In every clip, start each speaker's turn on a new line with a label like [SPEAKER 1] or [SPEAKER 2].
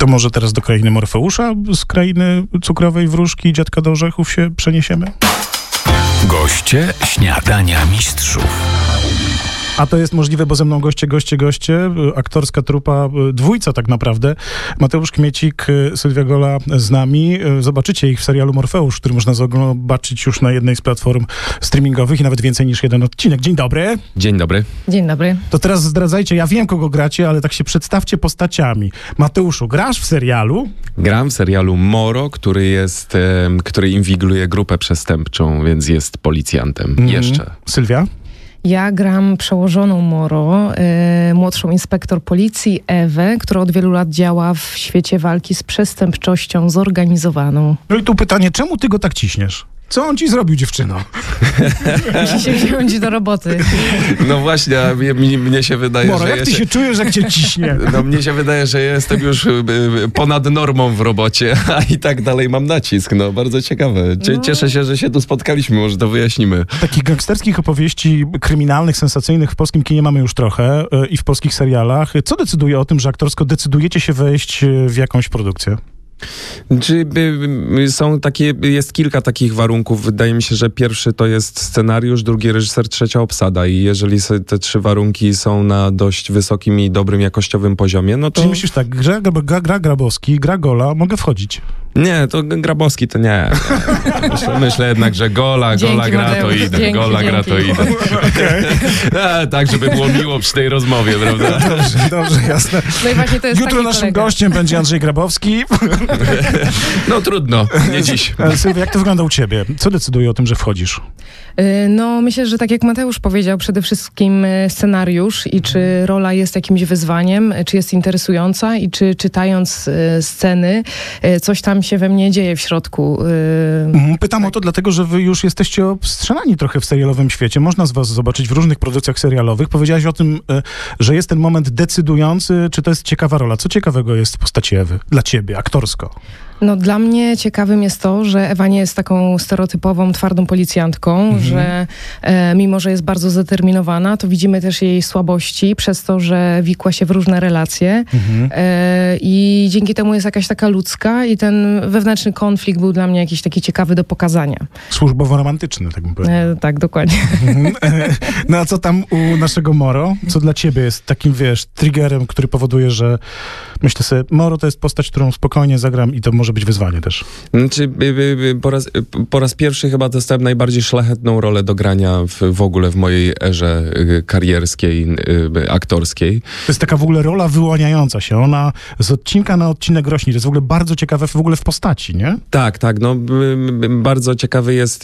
[SPEAKER 1] może teraz do krainy Morfeusza, z krainy cukrowej wróżki i dziadka do orzechów się przeniesiemy?
[SPEAKER 2] Goście Śniadania Mistrzów.
[SPEAKER 1] A to jest możliwe, bo ze mną goście, aktorska trupa, dwójca tak naprawdę. Mateusz Kmiecik, Sylwia Gola z nami. Zobaczycie ich w serialu Morfeusz, który można zobaczyć już na jednej z platform streamingowych i nawet więcej niż jeden odcinek. Dzień dobry.
[SPEAKER 3] Dzień dobry.
[SPEAKER 4] Dzień dobry.
[SPEAKER 1] To teraz zdradzajcie, ja wiem kogo gracie, ale tak się przedstawcie postaciami. Mateuszu, grasz w serialu?
[SPEAKER 3] Gram w serialu Moro, który inwigiluje grupę przestępczą, więc jest policjantem. Jeszcze.
[SPEAKER 1] Sylwia?
[SPEAKER 4] Ja gram przełożoną Moro, młodszą inspektor policji Ewę, która od wielu lat działa w świecie walki z przestępczością zorganizowaną.
[SPEAKER 1] No i tu pytanie, czemu ty go tak ciśniesz? Co on ci zrobił, dziewczyno?
[SPEAKER 4] Musi się wziąć do roboty.
[SPEAKER 3] No właśnie, a mnie się wydaje,
[SPEAKER 1] Moro,
[SPEAKER 3] że
[SPEAKER 1] jak ty się czujesz, jak cię ciśnie?
[SPEAKER 3] No mnie się wydaje, że jestem już ponad normą w robocie, a i tak dalej mam nacisk. No bardzo ciekawe. Cieszę się, że się tu spotkaliśmy, może to wyjaśnimy.
[SPEAKER 1] Takich gangsterskich opowieści kryminalnych, sensacyjnych w polskim kinie mamy już trochę i w polskich serialach. Co decyduje o tym, że aktorsko decydujecie się wejść w jakąś produkcję?
[SPEAKER 3] Jest kilka takich warunków. Wydaje mi się, że pierwszy to jest scenariusz, drugi reżyser, trzecia obsada. I jeżeli te trzy warunki są na dość wysokim i dobrym jakościowym poziomie, no to...
[SPEAKER 1] Czyli myślisz tak, gra Grabowski, gra Gola, mogę wchodzić?
[SPEAKER 3] Nie, to Grabowski to nie. Myślę jednak, że Gola gra, to idę. Gra, to idę. Tak, żeby było miło przy tej rozmowie, prawda?
[SPEAKER 1] Dobrze, jasne.
[SPEAKER 4] No i właśnie to jest
[SPEAKER 1] Jutro naszym gościem będzie Andrzej Grabowski.
[SPEAKER 3] No trudno, nie dziś.
[SPEAKER 1] Sylwia, jak to wygląda u ciebie? Co decyduje o tym, że wchodzisz?
[SPEAKER 4] No myślę, że tak jak Mateusz powiedział, przede wszystkim scenariusz i czy rola jest jakimś wyzwaniem, czy jest interesująca i czy czytając sceny coś tam się we mnie dzieje w środku.
[SPEAKER 1] Pytam o to dlatego, że wy już jesteście obstrzelani trochę w serialowym świecie. Można z was zobaczyć w różnych produkcjach serialowych. Powiedziałaś o tym, że jest ten moment decydujący, czy to jest ciekawa rola. Co ciekawego jest w postaci Ewy dla ciebie, aktorsko?
[SPEAKER 4] No dla mnie ciekawym jest to, że Ewa nie jest taką stereotypową, twardą policjantką, że mimo, że jest bardzo zdeterminowana, to widzimy też jej słabości przez to, że wikła się w różne relacje i dzięki temu jest jakaś taka ludzka i ten wewnętrzny konflikt był dla mnie jakiś taki ciekawy do pokazania.
[SPEAKER 1] Służbowo-romantyczny, tak bym powiedział.
[SPEAKER 4] Tak, dokładnie.
[SPEAKER 1] No a co tam u naszego Moro? Co dla ciebie jest takim, triggerem, który powoduje, że myślę sobie, Moro to jest postać, którą spokojnie zagram i to może być wyzwanie też.
[SPEAKER 3] Znaczy, po raz pierwszy chyba dostałem najbardziej szlachetną rolę do grania w ogóle w mojej erze karierskiej, aktorskiej.
[SPEAKER 1] To jest taka w ogóle rola wyłaniająca się. Ona z odcinka na odcinek rośnie. To jest w ogóle bardzo ciekawe w ogóle w postaci, nie?
[SPEAKER 3] Tak. No, bardzo ciekawe jest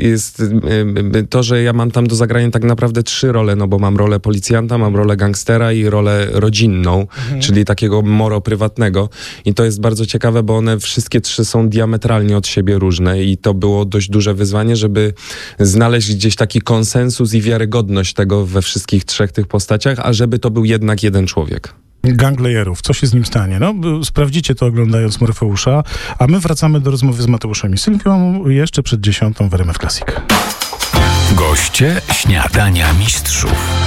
[SPEAKER 3] to, że ja mam tam do zagrania tak naprawdę 3 role, no bo mam rolę policjanta, mam rolę gangstera i rolę rodzinną, czyli takiego Moro prywatnego. I to jest bardzo ciekawe, bo one wszystkie 3 są diametralnie od siebie różne i to było dość duże wyzwanie, żeby znaleźć gdzieś taki konsensus i wiarygodność tego we wszystkich 3 tych postaciach, a żeby to był jednak jeden człowiek.
[SPEAKER 1] Ganglayerów. Co się z nim stanie? No, sprawdzicie to oglądając Morfeusza, a my wracamy do rozmowy z Mateuszem i Sylwią jeszcze przed 10 w RMF Classic.
[SPEAKER 2] Goście Śniadania Mistrzów.